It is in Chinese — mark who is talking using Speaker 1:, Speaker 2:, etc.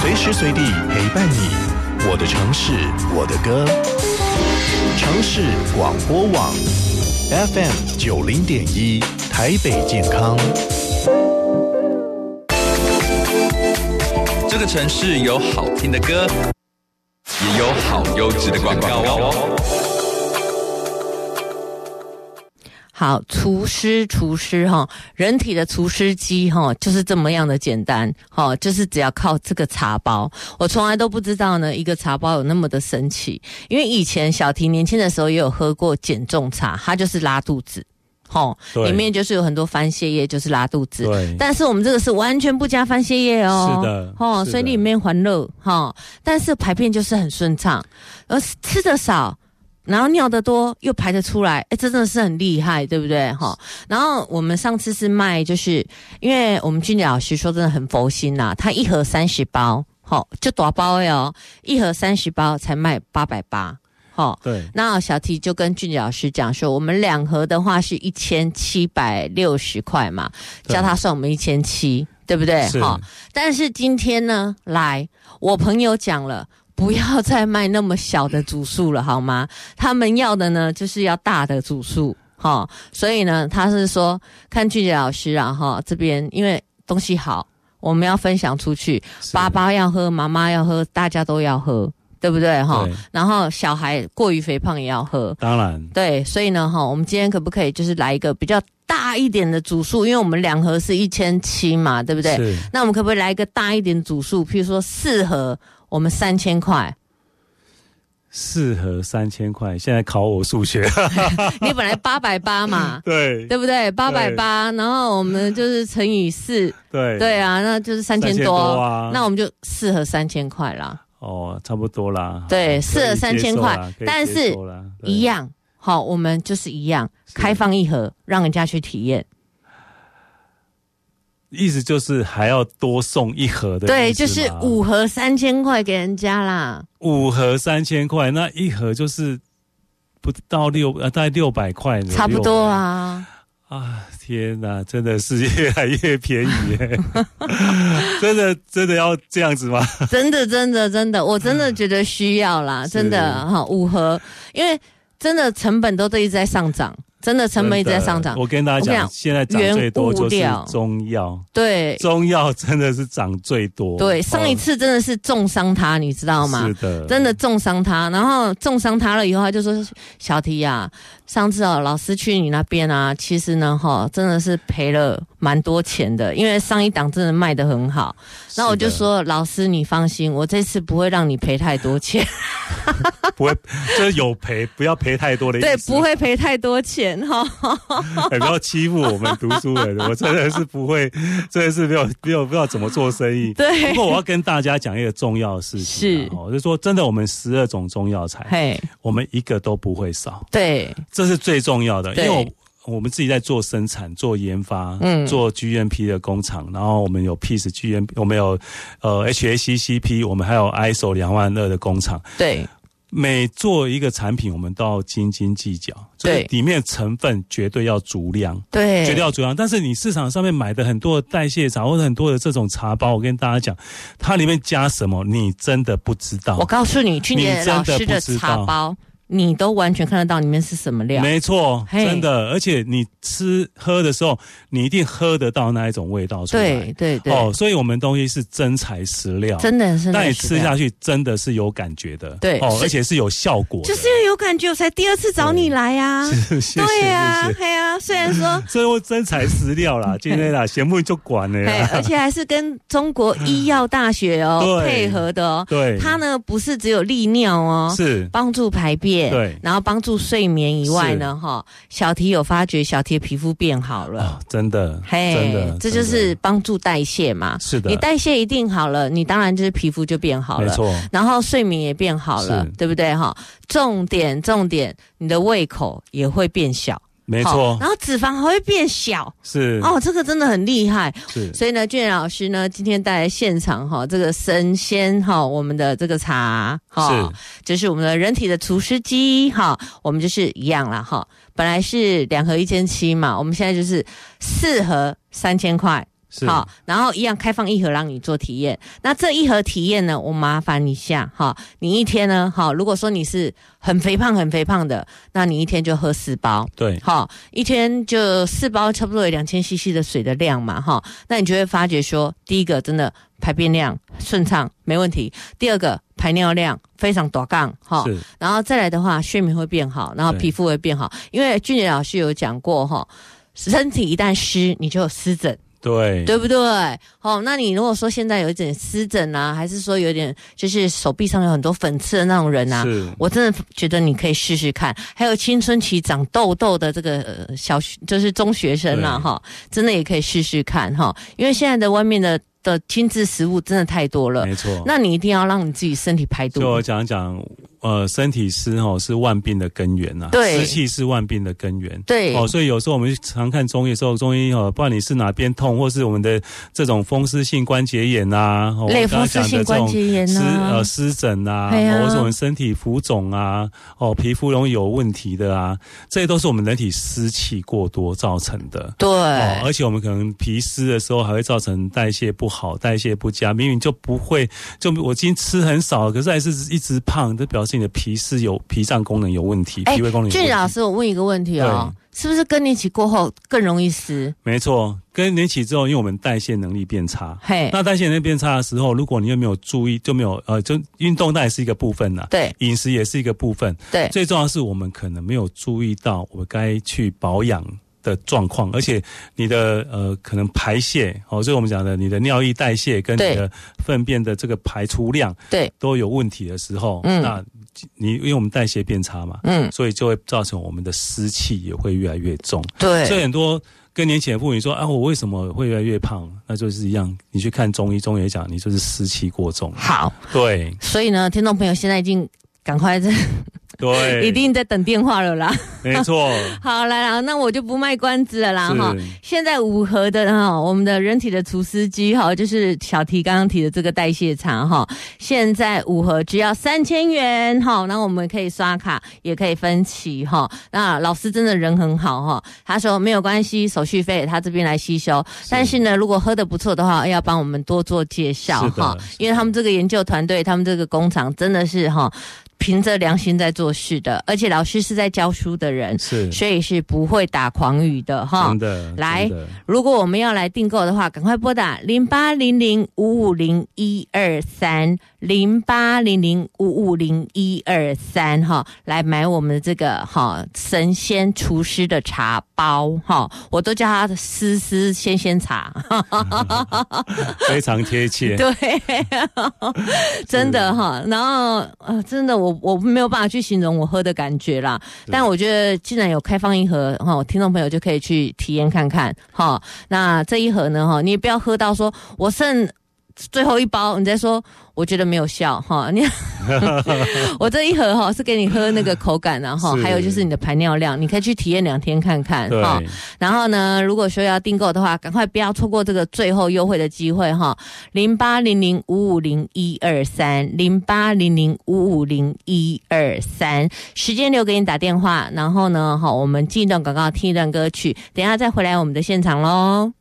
Speaker 1: 随时随地陪伴你，我的城市，我的歌。城市广播网 FM90.1台北健康。
Speaker 2: 这个城市有好听的歌，也有好优质的广告哦。
Speaker 3: 好，除湿哈，人体的除湿机哈，就是这么样的简单哈，就是只要靠这个茶包。我从来都不知道呢，一个茶包有那么的神奇，因为以前小提年轻的时候也有喝过减重茶，它就是拉肚子。里面就是有很多番泻叶，就是拉肚子。对，但是我们这个是完全不加番泻叶哦。是的，所以里面还热但是排便就是很顺畅，而吃的少，然后尿得多又排得出来，真的是很厉害，对不对？然后我们上次是卖，就是因为我们俊杰老师说真的很佛心啦，他一盒30包，就大包哦，一盒30包才卖880。对，那小提就跟俊杰老师讲说，我们2盒的话是1760块嘛，叫他算我们1700，对不对？但是今天呢，我朋友讲了，不要再卖那么小的组数了，好吗？他们要的呢，就是要大的组数，所以呢，他是说看俊杰老师啊，这边因为东西好，我们要分享出去，爸爸要喝，妈妈要喝，大家都要喝。对不对然后小孩过于肥胖也要喝，当然对，所以呢我们今天可不可以就是来一个比较大一点的组数，因为我们2盒是1700嘛，对不对？是。那我们可不可以来一个大一点的组数，譬如说4盒我们3000块，4盒3000块，现在考我数学。你本来880嘛，对不对？880，然后我们就是乘以4，对啊，那就是3000多啊。那我们就4盒3000块啦。差不多啦。对，4盒3000块，但是一样，我们就是一样，开放1盒，让人家去体验。意思就是还要多送1盒的，对，就是5盒3000块给人家啦。5盒3000块，那1盒就是不到大概600块，差不多啊。天哪，真的是越来越便宜耶！真的要这样子吗？真的，我真的觉得需要啦，真的5盒，因为真的成本都一直在上涨。真的成本一直在上涨。我跟大家讲，现在涨最多就是中药。对，中药真的是涨最多。对，上一次真的是重伤他，你知道吗？是的，真的重伤他。然后重伤他了以后，他就说：“小提啊，上次老师去你那边啊，其实呢真的是赔了蛮多钱的，因为上一档真的卖得很好。”那我就说：“老师，你放心，我这次不会让你赔太多钱。”不会，就是有赔，不要赔太多的意思。对，不会赔太多钱不要欺负我们读书人，我真的是不会，真的是没有不知道怎么做生意。对，不过我要跟大家讲一个重要的事情，是，就是说真的，我们12种中药材，我们一个都不会少。对，这是最重要的，因为我们自己在做生产、做研发、做 GMP 的工厂，然后我们有 PEACE GMP， 我们有HACCP， 我们还有 ISO 22000的工厂。对，每做一个产品，我们都要斤斤计较，对，里面成分绝对要足量，对，绝对要足量。但是你市场上面买的很多的代谢茶或者很多的这种茶包，我跟大家讲，它里面加什么，你真的不知道。我告诉你，去年老师的茶包，你都完全看得到里面是什么料。没错，真的，而且你喝的时候，你一定喝得到那一种味道出来。对对对。所以我们东西是真材实料，真的是。但你吃下去真的是有感觉的，对，而且是有效果的。就是要有感觉，我才第2次找你来啊。对呀，对呀。虽然说，这真材实料啦，今天啦，节目就管了。而且还是跟中国医药大学配合的对，它呢不是只有利尿是帮助排便。对，然后帮助睡眠以外呢，小提有发觉小提的皮肤变好了，真的，真的，这就是帮助代谢嘛。是的，你代谢一定好了，你当然就是皮肤就变好了，没错。然后睡眠也变好了，对不对？重点，你的胃口也会变小。没错，然后脂肪还会变小，是这个真的很厉害。是，所以呢，俊老师呢今天带来现场这个神仙我们的这个茶是，就是我们的人体的除湿机我们就是一样啦本来是2盒1700嘛，我们现在就是4盒3000块。
Speaker 4: 好，然后一样开放一盒让你做体验。那这一盒体验呢，我麻烦一下哈，你一天呢，好，如果说你是很肥胖的，那你一天就喝4包，
Speaker 3: 对，
Speaker 4: 好，一天就4包，差不多有2000cc 的水的量嘛，哈，那你就会发觉说，第一个真的排便量顺畅，没问题；第二个排尿量非常大杠，哈，然后再来的话，睡眠会变好，然后皮肤会变好，因为俊杰老师有讲过哈，身体一旦湿，你就有湿疹。对不对？哦，那你如果说现在有一点湿疹啊，还是说有点就是手臂上有很多粉刺的那种人啊，我真的觉得你可以试试看。还有青春期长痘痘的这个就是中学生啊，哈，真的也可以试试看哈，因为现在的外面的精致食物真的太多了，
Speaker 3: 没错。
Speaker 4: 那你一定要让你自己身体排毒。
Speaker 3: 就我讲身体湿是万病的根源呐，
Speaker 4: 对，
Speaker 3: 湿气是万病的根源，
Speaker 4: 对。
Speaker 3: 所以有时候我们常看中医的时候，中医不管你是哪边痛，或是我们的这种风湿性关节炎啊，
Speaker 4: 类风湿性关节炎啊，
Speaker 3: 湿疹啊，或是我们身体浮肿啊，皮肤容易有问题的啊，这些都是我们人体湿气过多造成的。
Speaker 4: 对，
Speaker 3: 而且我们可能皮湿的时候还会造成代谢不好、代谢不佳，明明就不会，就我今天吃很少，可是还是一直胖，这表示你的脾脏功能有问题，脾胃功能有问题。
Speaker 4: 俊老师，我问一个问题哦，是不是更年期过后更容易湿？
Speaker 3: 没错，更年期之后，因为我们代谢能力变差，那代谢能力变差的时候，如果你又没有注意，就没有就运动当然是一个部分啦，
Speaker 4: 对，
Speaker 3: 饮食也是一个部分，
Speaker 4: 对，
Speaker 3: 最重要的是我们可能没有注意到我该去保养的状况，而且你的可能排泄所以我们讲的你的尿液代谢跟你的粪便的这个排出量
Speaker 4: 对
Speaker 3: 都有问题的时候，那因为我们代谢变差嘛，所以就会造成我们的湿气也会越来越重。
Speaker 4: 对，
Speaker 3: 所以很多更年期的妇女说我为什么会越来越胖？那就是一样，你去看中医，中医也讲你就是湿气过重。
Speaker 4: 好，
Speaker 3: 对，
Speaker 4: 所以呢，听众朋友现在已经赶快
Speaker 3: 对，
Speaker 4: 一定在等电话了啦。
Speaker 3: 没错。
Speaker 4: 好，来啦，那我就不卖关子了啦哈。现在5盒的我们的人体的除湿机就是小提刚刚提的这个代谢茶现在5盒只要3000元那我们可以刷卡，也可以分期那老师真的人很好他说没有关系，手续费他这边来吸收，但是呢，如果喝得不错的话，要帮我们多做介绍因为他们这个研究团队，他们这个工厂真的是凭着良心在做事的，而且老师是在教书的人，所以是不会打诳语的
Speaker 3: 真的。
Speaker 4: 来，如果我们要来订购的话，赶快拨打08005501230800550123来买我们的这个神仙厨师的茶包我都叫它丝鲜茶
Speaker 3: 非常贴切。
Speaker 4: 对真的然后真的我没有办法去形容我喝的感觉啦，但我觉得既然有开放一盒听众朋友就可以去体验看看那这一盒呢你也不要喝到说我剩最后1包你再说我觉得没有效我这一盒是给你喝那个口感还有就是你的排尿量，你可以去体验2天看看然后呢，如果说要订购的话，赶快不要错过这个最后优惠的机会08005501230800550123时间留给你打电话，然后呢我们进一段广告，听一段歌曲，等一下再回来我们的现场咯。